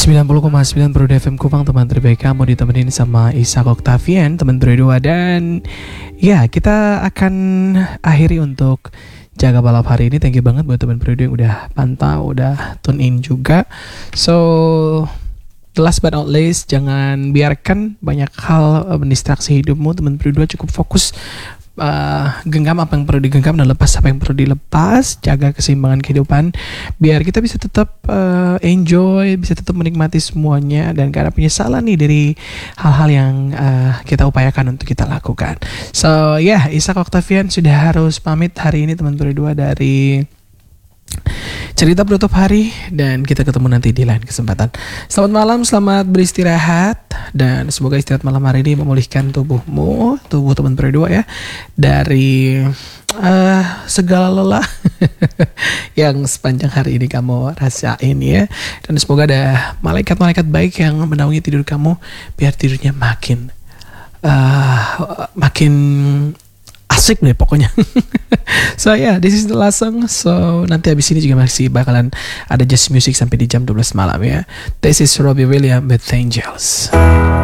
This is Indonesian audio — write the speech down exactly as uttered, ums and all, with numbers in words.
sembilan puluh koma sembilan Pro F M Kupang, teman terbaik kamu, ditemenin sama Ishak Octavian, teman berdua. Dan ya, kita akan akhiri untuk jaga balap hari ini. Thank you banget buat teman berdua yang udah pantau, udah tune in juga. So last but not least, jangan biarkan banyak hal uh, mendistraksi hidupmu. Teman berdua cukup fokus, uh, genggam apa yang perlu digenggam dan lepas apa yang perlu dilepas. Jaga keseimbangan kehidupan biar kita bisa tetap uh, enjoy, bisa tetap menikmati semuanya dan gak ada penyesalan nih dari hal-hal yang uh, kita upayakan untuk kita lakukan. So ya, yeah, Ishak Octavian sudah harus pamit hari ini teman berdua dari cerita penutup hari, dan kita ketemu nanti di lain kesempatan. Selamat malam, selamat beristirahat, dan semoga istirahat malam hari ini memulihkan tubuhmu, tubuh teman berdua ya, dari uh, segala lelah yang sepanjang hari ini kamu rasain ya. Dan semoga ada malaikat-malaikat baik yang menaungi tidur kamu biar tidurnya makin uh, makin asik deh pokoknya. So yeah, this is the last song. So nanti habis ini juga masih bakalan ada jazz music sampai di jam dua belas malam ya. This is Robbie Williams with Angels.